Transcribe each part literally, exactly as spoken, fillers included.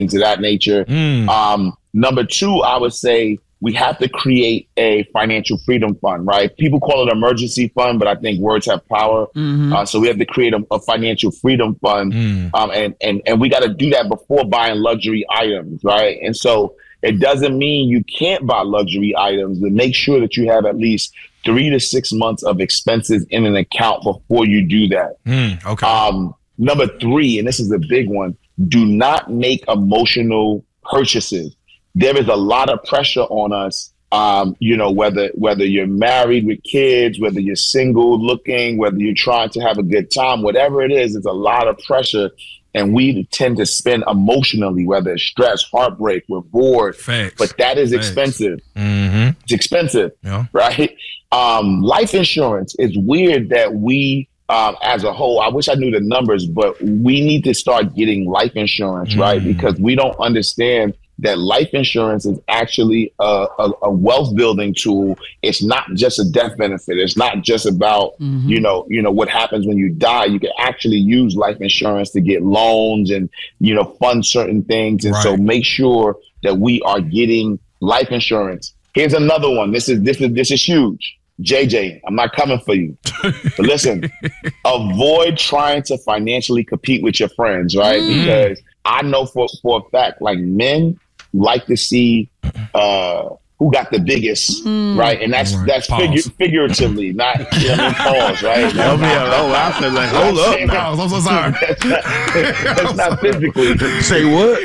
things of that nature. Mm. Um, number two, I would say we have to create a financial freedom fund, right? People call it emergency fund, but I think words have power. Mm-hmm. Uh, so we have to create a, a financial freedom fund. Mm. Um, and, and, and we got to do that before buying luxury items, right? And so it doesn't mean you can't buy luxury items, but make sure that you have at least three to six months of expenses in an account before you do that. Mm, okay. Um, number three, and this is a big one, do not make emotional purchases. There is a lot of pressure on us, um, you know, whether whether you're married with kids, whether you're single looking, whether you're trying to have a good time, whatever it is, it's a lot of pressure. And we tend to spend emotionally, whether it's stress, heartbreak, we're bored. Facts. But that is Facts. expensive. Mm-hmm. It's expensive, Yeah. right? Um, life insurance is weird that we, um, as a whole, I wish I knew the numbers, but we need to start getting life insurance, Mm. right? Because we don't understand that life insurance is actually a, a, a wealth building tool. It's not just a death benefit. It's not just about, Mm-hmm. you know, you know, what happens when you die. You can actually use life insurance to get loans and, you know, fund certain things. And so Right. make sure that we are getting life insurance. Here's another one. This is, this is, this is huge. J J, I'm not coming for you. But listen, avoid trying to financially compete with your friends, right? Mm. Because I know for, for a fact, like men like to see uh, who got the biggest, Mm. right? And that's Right. that's Pause. figu- figuratively, not, you know, what I mean, pause, right? Oh, yeah. Oh, I feel like, hold up. Pause. I'm so sorry. That's not, that's not physically. Say what?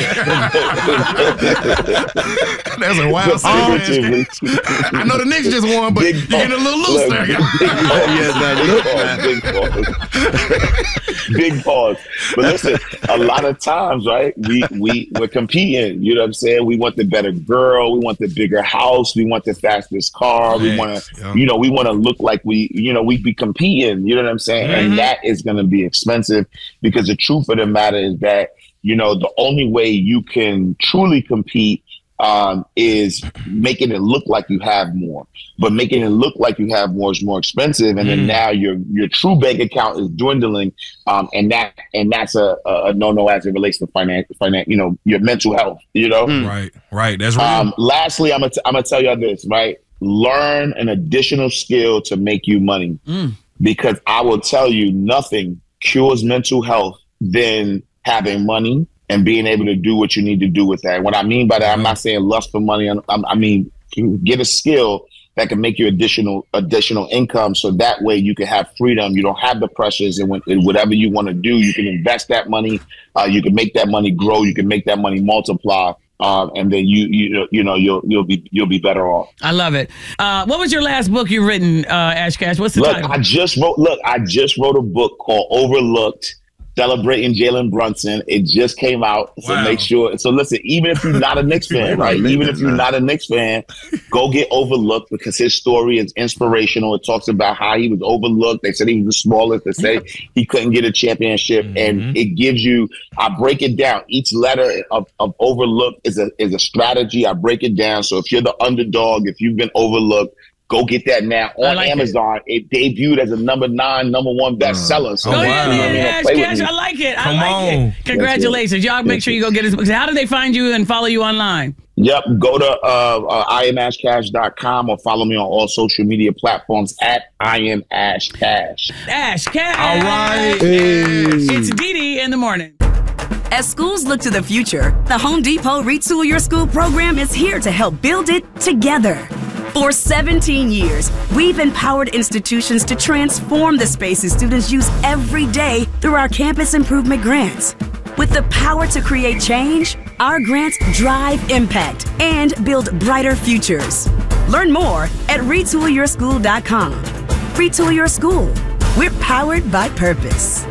That's a wild Just sentence. figuratively. I know the Knicks just won, but Big you're getting a little loose Look, there. Big pause. Yeah, now look, Big pause. Big pause. Big pause. But listen, a lot of times, right, we, we, we're competing. You know what I'm saying? We want the better girl. We want the bigger house. We want the fastest car. We want to, Yeah. you know, we want to look like we, you know, we be competing. You know what I'm saying? Mhm. And that is going to be expensive because the truth of the matter is that, you know, the only way you can truly compete um, is making it look like you have more. But making it look like you have more is more expensive, and then Mm. now your your true bank account is dwindling, um, and that and that's a, a no no as it relates to finance, finance, you know, your mental health. You know. Mm. Right, right. That's real. Um, lastly, I'm gonna t- I'm gonna tell y'all this, right? Learn an additional skill to make you money, Mm. because I will tell you, nothing cures mental health than having money and being able to do what you need to do with that. What I mean by that, I'm not saying lust for money. I'm, I'm, I mean, get a skill that can make you additional additional income, so that way you can have freedom. You don't have the pressures, and when, and whatever you want to do, you can invest that money. Uh, you can make that money grow. You can make that money multiply. Um, and then you you you know you'll you'll be you'll be better off. I love it. Uh, what was your last book you've written, uh, Ash Cash? What's the Look, title? I just wrote. Look, I just wrote a book called Overlooked, celebrating Jalen Brunson. It just came out, so Wow. make sure. So listen, even if you're not a Knicks fan, right? Even if you're not a Knicks fan, go get Overlooked, because his story is inspirational. It talks about how he was overlooked. They said he was the smallest. They said he couldn't get a championship, Mhm. and it gives you. I break it down. Each letter of, of Overlooked is a is a strategy. I break it down. So if you're the underdog, if you've been overlooked, go get that now I on like it. Amazon. It. debuted as a number nine, number one bestseller. So Oh, Go wow. ahead, you know what I yeah, mean? Ash Play with Cash. me. I like it. I Come like on. it. Congratulations. Y'all make sure you go get his book. How do they find you and follow you online? Yep. Go to uh, uh, I am ash cash dot com or follow me on all social media platforms at I am Ash Cash. Ash Cash. All right. It's Dee Dee in the morning. As schools look to the future, the Home Depot Retool Your School program is here to help build it together. For seventeen years, we've empowered institutions to transform the spaces students use every day through our campus improvement grants. With the power to create change, our grants drive impact and build brighter futures. Learn more at retool your school dot com. Retool Your School. We're powered by purpose.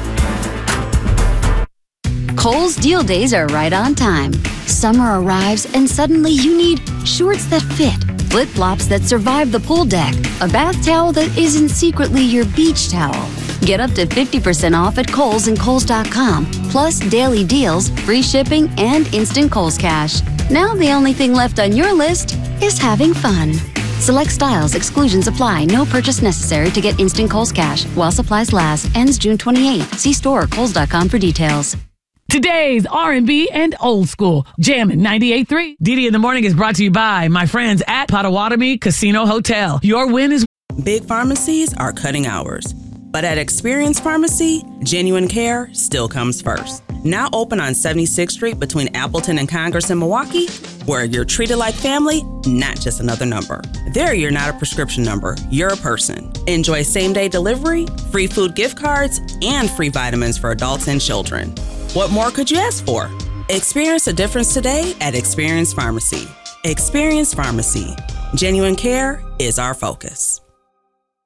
Kohl's Deal Days are right on time. Summer arrives and suddenly you need shorts that fit, flip-flops that survive the pool deck, a bath towel that isn't secretly your beach towel. Get up to fifty percent off at Kohl's and Kohl's dot com, plus daily deals, free shipping, and instant Kohl's Cash. Now the only thing left on your list is having fun. Select styles, exclusions apply. No purchase necessary to get instant Kohl's Cash while supplies last. Ends June twenty-eighth. See store or Kohl's dot com for details. Today's R and B and old school. Jammin' ninety-eight point three. Didi in the Morning is brought to you by my friends at Potawatomi Casino Hotel. Your win is... Big pharmacies are cutting hours. But at Experience Pharmacy, genuine care still comes first. Now open on seventy-sixth Street between Appleton and Congress in Milwaukee, where you're treated like family, not just another number. There, you're not a prescription number, you're a person. Enjoy same-day delivery, free food gift cards, and free vitamins for adults and children. What more could you ask for? Experience a difference today at Experience Pharmacy. Experience Pharmacy. Genuine care is our focus.